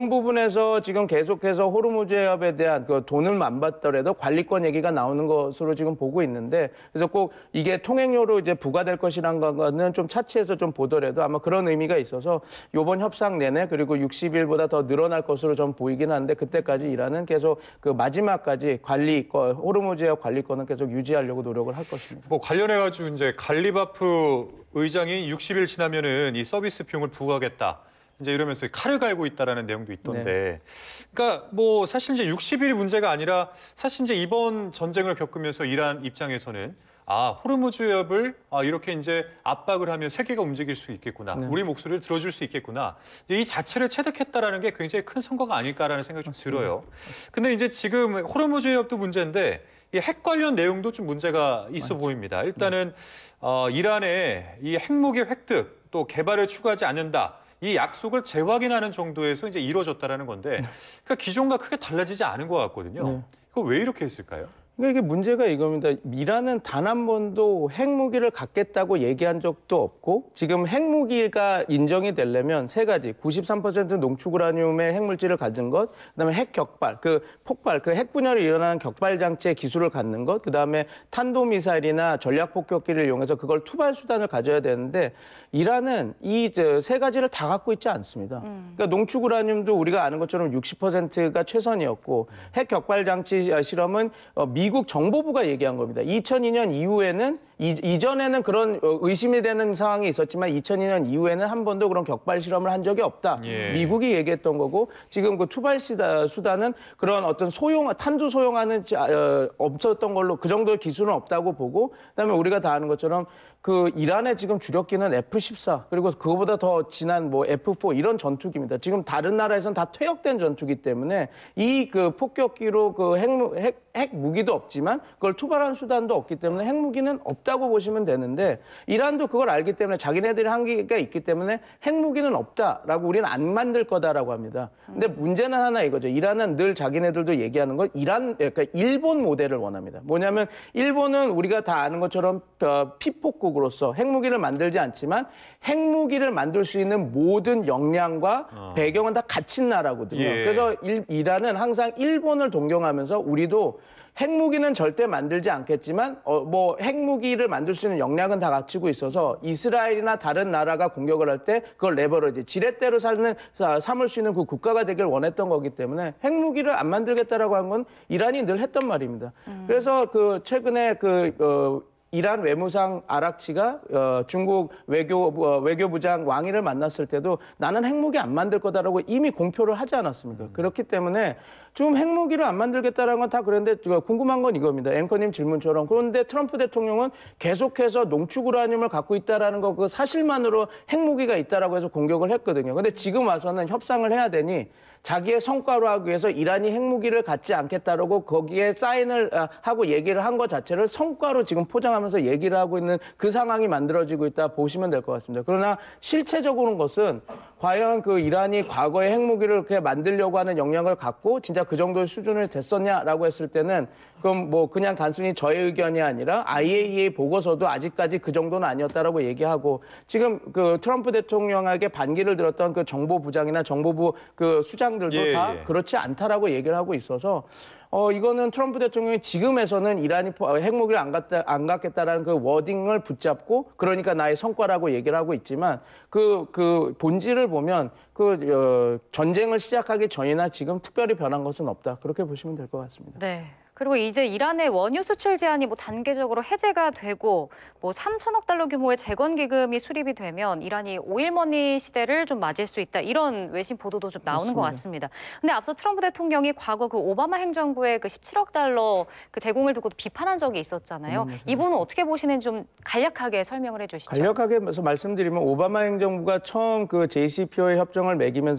부분에서 지금 계속해서 호르무즈해협에 대한 그 돈을 안 받더라도 관리권 얘기가 나오는 것으로 지금 보고 있는데, 그래서 꼭 이게 통행료로 이제 부과될 것이란 거는 좀 차치해서 좀 보더라도 아마 그런 의미가 있어서 이번 협상 내내 그리고 60일보다 더 늘어날 것으로 좀 보이긴 하는데, 그때까지 이란은 계속 그 마지막까지 관리권, 호르무즈해협 관리권은 계속 유지하려고 노력을 할 것입니다. 뭐 관련해가지고 이제 갈리바프 의장이 60일 지나면은 이 서비스 비용을 부과하겠다. 이제 이러면서 칼을 갈고 있다라는 내용도 있던데, 네. 그러니까 뭐 사실 이제 60일이 문제가 아니라 사실 이제 이번 전쟁을 겪으면서 이란 입장에서는 호르무즈해협을 이렇게 이제 압박을 하면 세계가 움직일 수 있겠구나, 네. 우리 목소리를 들어줄 수 있겠구나, 이 자체를 체득했다라는 게 굉장히 큰 성과가 아닐까라는 생각이 좀 들어요. 근데 이제 지금 호르무즈해협도 문제인데 이 핵 관련 내용도 좀 문제가 있어 보입니다. 일단은 이란의 이 핵무기 획득 또 개발을 추구하지 않는다. 이 약속을 재확인하는 정도에서 이제 이루어졌다라는 건데, 그러니까 기존과 크게 달라지지 않은 것 같거든요. 네. 그거 왜 이렇게 했을까요? 그러니까 이게 문제가 이겁니다. 이란은 단 한 번도 핵무기를 갖겠다고 얘기한 적도 없고, 지금 핵무기가 인정이 되려면 세 가지, 93% 농축우라늄의 핵물질을 가진 것, 그다음에 핵 격발, 그 폭발, 그 핵분열이 일어나는 격발 장치의 기술을 갖는 것, 그다음에 탄도미사일이나 전략폭격기를 이용해서 그걸 투발 수단을 가져야 되는데, 이란은 이 세 가지를 다 갖고 있지 않습니다. 그러니까 농축우라늄도 우리가 아는 것처럼 60%가 최선이었고, 핵 격발 장치 실험은 미국 정보부가 얘기한 겁니다. 2002년 이후에는 이전에는 그런 의심이 되는 상황이 있었지만 2002년 이후에는 한 번도 그런 격발 실험을 한 적이 없다. 예. 미국이 얘기했던 거고, 지금 그 투발 수단은 그런 어떤 탄두 소용하는 없었던 걸로, 그 정도의 기술은 없다고 보고, 그다음에 우리가 다 아는 것처럼 그 이란의 지금 주력기는 F-14, 그리고 그거보다 더 진한 뭐 F-4 이런 전투기입니다. 지금 다른 나라에서는 다 퇴역된 전투기 때문에 이 그 폭격기로 그 핵 무기도 없지만 그걸 투발하는 수단도 없기 때문에 핵무기는 없다고 보시면 되는데, 이란도 그걸 알기 때문에 자기네들이 한계가 있기 때문에 핵무기는 없다라고, 우리는 안 만들 거다라고 합니다. 근데 문제는 하나 이거죠. 이란은 늘 자기네들도 얘기하는 건 그러니까 일본 모델을 원합니다. 뭐냐면 일본은 우리가 다 아는 것처럼 피폭국으로서 핵무기를 만들지 않지만 핵무기를 만들 수 있는 모든 역량과 배경은 다 갖춘 나라거든요. 예. 그래서 이란은 항상 일본을 동경하면서 우리도 핵무기는 절대 만들지 않겠지만 뭐 핵무기를 만들 수 있는 역량은 다 갖추고 있어서 이스라엘이나 다른 나라가 공격을 할 때 그걸 레버리지, 지렛대로 삼을 수 있는 그 국가가 되길 원했던 거기 때문에 핵무기를 안 만들겠다라고 한 건 이란이 늘 했던 말입니다. 그래서 그 최근에 이란 외무상 아락치가 중국 외교부장 왕이를 만났을 때도 나는 핵무기 안 만들 거다라고 이미 공표를 하지 않았습니까? 그렇기 때문에 지금 핵무기를 안 만들겠다라는 건 다 그런데 궁금한 건 이겁니다. 앵커님 질문처럼. 그런데 트럼프 대통령은 계속해서 농축우라늄을 갖고 있다라는 거, 그 사실만으로 핵무기가 있다라고 해서 공격을 했거든요. 근데 지금 와서는 협상을 해야 되니 자기의 성과로 하기 위해서 이란이 핵무기를 갖지 않겠다라고 거기에 사인을 하고 얘기를 한 것 자체를 성과로 지금 포장하면서 얘기를 하고 있는 그 상황이 만들어지고 있다 보시면 될 것 같습니다. 그러나 실체적으로는 것은 과연 그 이란이 과거에 핵무기를 그렇게 만들려고 하는 역량을 갖고 진짜 그 정도의 수준을 됐었냐라고 했을 때는 그럼 뭐 그냥 단순히 저의 의견이 아니라 IAEA 보고서도 아직까지 그 정도는 아니었다라고 얘기하고, 지금 그 트럼프 대통령에게 반기를 들었던 그 정보부장이나 정보부 그 수장들도 다 그렇지 않다라고 얘기를 하고 있어서 이거는 트럼프 대통령이 지금에서는 이란이 핵무기를 안 갖겠다라는 그 워딩을 붙잡고, 그러니까 나의 성과라고 얘기를 하고 있지만 그 본질을 보면 전쟁을 시작하기 전이나 지금 특별히 변한 것은 없다. 그렇게 보시면 될 것 같습니다. 네. 그리고 이제 이란의 원유 수출 제한이 뭐 단계적으로 해제가 되고 뭐 3천억 달러 규모의 재건 기금이 수립이 되면 이란이 오일머니 시대를 좀 맞을 수 있다, 이런 외신 보도도 좀 나오는 것 같습니다. 근데 앞서 트럼프 대통령이 과거 그 오바마 행정부의 그 17억 달러 그 제공을 두고도 비판한 적이 있었잖아요. 이 부분은 어떻게 보시는지 좀 간략하게 설명을 해주시죠. 간략하게 말씀드리면 오바마 행정부가 처음 그 JCPOA 협정을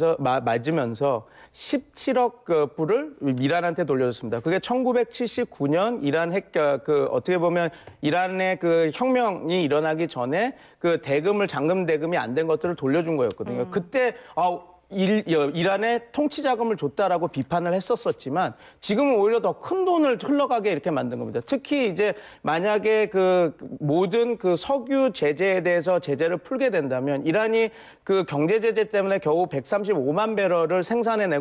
맺으면서 17억 불을 이란한테 돌려줬습니다. 그게 1979년 이란 어떻게 보면 이란의 그 혁명이 일어나기 전에 그 잠금 대금이 안 된 것들을 돌려준 거였거든요. 그때 이란에 통치 자금을 줬다라고 비판을 했었지만 지금은 오히려 더 큰 돈을 흘러가게 이렇게 만든 겁니다. 특히 이제 만약에 그 모든 그 석유 제재에 대해서 제재를 풀게 된다면 이란이 그 경제 제재 때문에 겨우 135만 배럴을 생산해내고